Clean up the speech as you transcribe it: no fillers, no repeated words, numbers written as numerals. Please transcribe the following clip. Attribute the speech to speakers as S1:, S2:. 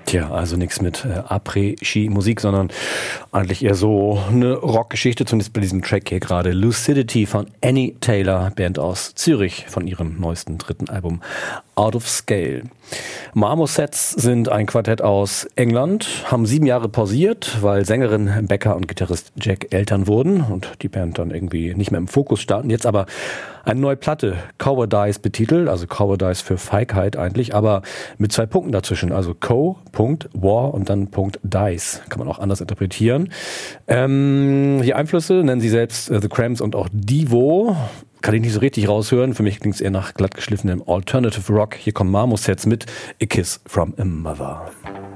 S1: Tja, also nichts mit Après-Ski-Musik, sondern eigentlich eher so eine Rockgeschichte, zumindest bei diesem Track hier gerade. Lucidity von Annie Taylor, Band aus Zürich, von ihrem neuesten 3. Album Out of Scale. Marmosets sind ein Quartett aus England, haben 7 Jahre pausiert, weil Sängerin Becca und Gitarrist Jack Eltern wurden und die Band dann irgendwie nicht mehr im Fokus standen. Jetzt aber eine neue Platte, Cowardice betitelt, also Cowardice für Feigheit eigentlich, aber mit 2 Punkten dazwischen, also Co.War und dann .Dice, kann man auch anders interpretieren. Die Einflüsse nennen sie selbst The Cramps und auch Devo. Kann ich nicht so richtig raushören. Für mich klingt es eher nach glatt geschliffenem Alternative Rock. Hier kommen Marmosets mit A Kiss from a Mother.